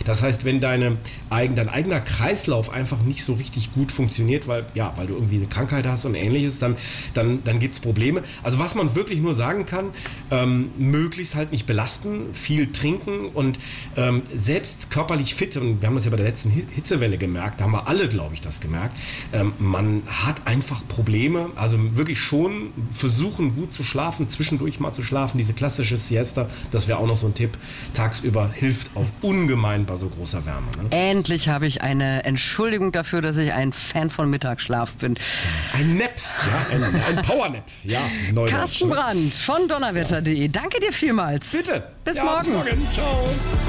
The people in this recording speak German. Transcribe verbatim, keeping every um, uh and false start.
Das heißt, wenn deine, eigen, dein eigener Kreislauf einfach nicht so richtig gut funktioniert, weil, ja, weil du irgendwie eine Krankheit hast und ähnliches, dann, dann, dann gibt es Probleme. Also was man wirklich nur sagen kann, ähm, möglichst halt nicht belasten, viel trinken und ähm, selbst körperlich fit, und wir haben das ja bei der letzten Hitzewelle gemerkt, da haben wir alle, glaube ich, das gemerkt, ähm, man hat einfach Probleme, also wirklich schon versuchen, gut zu schlafen, zwischendurch mal zu schlafen, diese klassische Siesta, das wäre auch noch so ein Tipp, tagsüber hilft auf ungemein bei so großer Wärme. Ne? Endlich habe ich eine Entschuldigung dafür, dass ich ein Fan von Mittagsschlaf bin. Ein Nap, ja, ein, ein Powernap, ja. Neudeutsch, Carsten ne? Brandt von donnerwetter punkt de. Danke dir vielmals. Bitte. Bis ja, morgen. Bis morgen. Ciao.